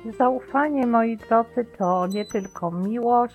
Zaufanie, moi drodzy, to nie tylko miłość,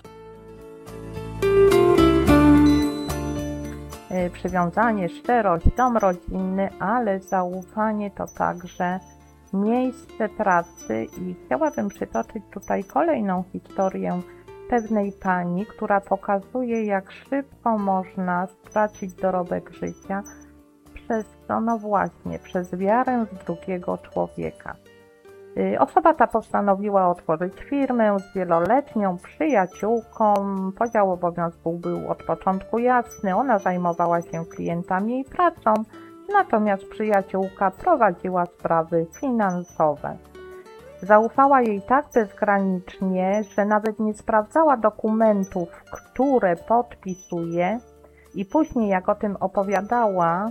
przywiązanie, szczerość, dom rodzinny, ale zaufanie to także miejsce pracy i chciałabym przytoczyć tutaj kolejną historię pewnej pani, która pokazuje, jak szybko można stracić dorobek życia przez to, no właśnie, przez wiarę w drugiego człowieka. Osoba ta postanowiła otworzyć firmę z wieloletnią przyjaciółką. Podział obowiązków był od początku jasny. Ona zajmowała się klientami i pracą, natomiast przyjaciółka prowadziła sprawy finansowe. Zaufała jej tak bezgranicznie, że nawet nie sprawdzała dokumentów, które podpisuje, i później, jak o tym opowiadała,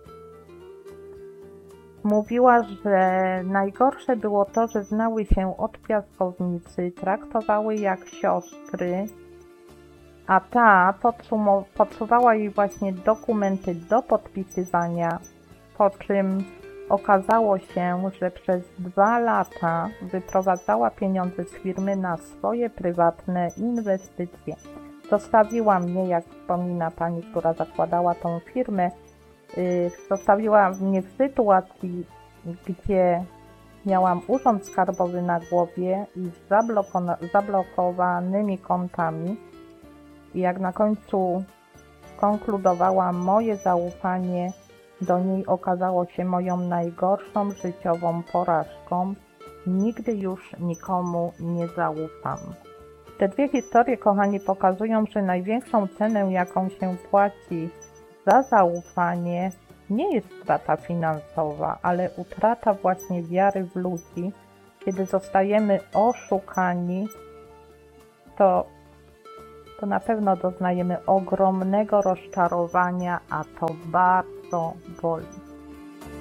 mówiła, że najgorsze było to, że znały się od piaskownicy, traktowały jak siostry, a ta podsuwała jej właśnie dokumenty do podpisywania, po czym okazało się, że przez 2 lata wyprowadzała pieniądze z firmy na swoje prywatne inwestycje. Zostawiła mnie, jak wspomina pani, która zakładała tą firmę, zostawiła mnie w sytuacji, gdzie miałam urząd skarbowy na głowie i z zablokowanymi kontami. I jak na końcu skonkludowałam, moje zaufanie do niej okazało się moją najgorszą życiową porażką. Nigdy już nikomu nie zaufam. Te 2 historie, kochani, pokazują, że największą cenę, jaką się płaci za zaufanie, nie jest strata finansowa, ale utrata właśnie wiary w ludzi. Kiedy zostajemy oszukani, to na pewno doznajemy ogromnego rozczarowania, a to bardzo boli.